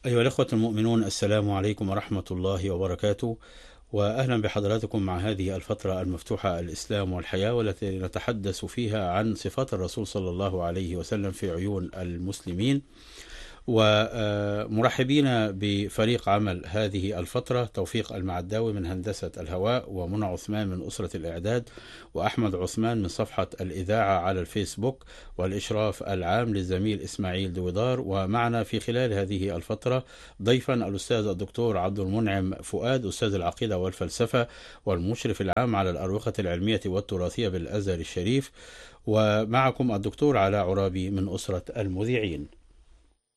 أيها الأخوة المؤمنون، السلام عليكم ورحمة الله وبركاته، وأهلا بحضراتكم مع هذه الفترة المفتوحة الإسلام والحياة، والتي نتحدث فيها عن صفات الرسول صلى الله عليه وسلم في عيون المسلمين. ومرحبين بفريق عمل هذه الفترة: توفيق المعداوي من هندسة الهواء، ومنى عثمان من أسرة الإعداد، وأحمد عثمان من صفحة الإذاعة على الفيسبوك، والإشراف العام للزميل إسماعيل دويدار. ومعنا في خلال هذه الفترة ضيفا الأستاذ الدكتور عبد المنعم فؤاد، أستاذ العقيدة والفلسفة والمشرف العام على الأروقة العلمية والتراثية بالأزهر الشريف. ومعكم الدكتور علاء عرابي من أسرة المذيعين.